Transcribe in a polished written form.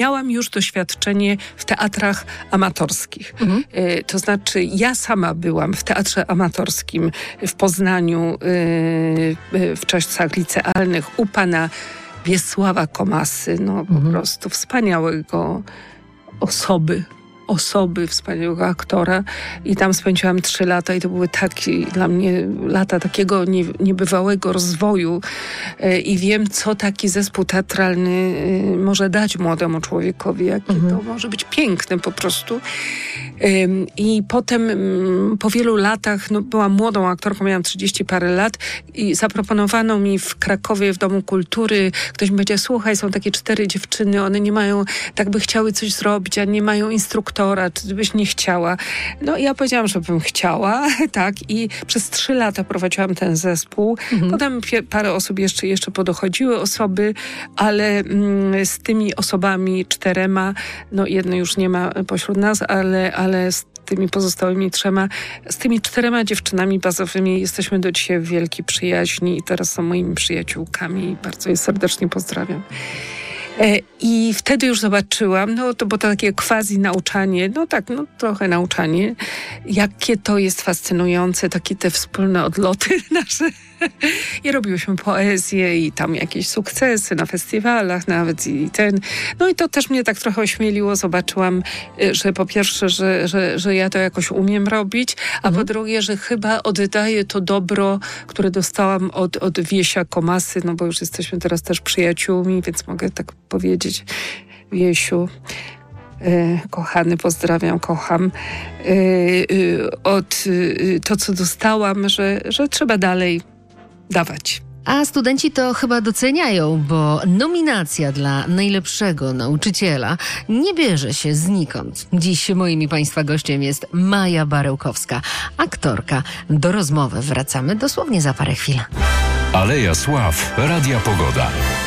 Miałam już doświadczenie w teatrach amatorskich. To znaczy, ja sama byłam w teatrze amatorskim w Poznaniu w czasach licealnych u pana Wiesława Komasy. No po prostu wspaniałego osoby, wspaniałego aktora i tam spędziłam 3 lata i to były takie dla mnie lata takiego niebywałego rozwoju i wiem, co taki zespół teatralny może dać młodemu człowiekowi, jakie to może być piękne po prostu. I potem po wielu latach, byłam młodą aktorką, miałam 30 parę lat i zaproponowano mi w Krakowie w Domu Kultury, ktoś mi powiedział, słuchaj, są takie 4 dziewczyny, one nie mają, tak by chciały coś zrobić, a nie mają instruktora, czy byś nie chciała. No i ja powiedziałam, że bym chciała, tak, i przez 3 lata prowadziłam ten zespół. Potem parę osób jeszcze podochodziły osoby, ale z tymi osobami 4, jedno już nie ma pośród nas, ale z tymi pozostałymi 3, z tymi 4 dziewczynami bazowymi jesteśmy do dzisiaj w wielkiej przyjaźni i teraz są moimi przyjaciółkami. Bardzo je serdecznie pozdrawiam. I wtedy już zobaczyłam, to było takie quasi nauczanie, trochę nauczanie, jakie to jest fascynujące, takie te wspólne odloty nasze. I robiłyśmy poezję i tam jakieś sukcesy na festiwalach nawet i to też mnie tak trochę ośmieliło. Zobaczyłam, że po pierwsze, że ja to jakoś umiem robić, a po drugie, że chyba oddaję to dobro, które dostałam od Wiesia Komasy, bo już jesteśmy teraz też przyjaciółmi, więc mogę tak powiedzieć. Wiesiu, kochany, pozdrawiam, kocham. To, co dostałam, że trzeba dalej dawać. A studenci to chyba doceniają, bo nominacja dla najlepszego nauczyciela nie bierze się znikąd. Dziś moim i Państwa gościem jest Maja Barełkowska, aktorka. Do rozmowy wracamy dosłownie za parę chwil. Aleja Sław, Radia Pogoda.